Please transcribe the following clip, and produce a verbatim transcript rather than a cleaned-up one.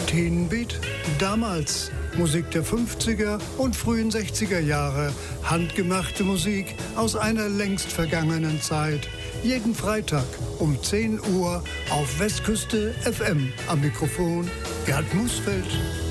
Teenbeat, damals Musik der fünfziger und frühen sechziger Jahre, handgemachte Musik aus einer längst vergangenen Zeit. Jeden Freitag um zehn Uhr auf Westküste F M. Am Mikrofon Gerd Musfeld.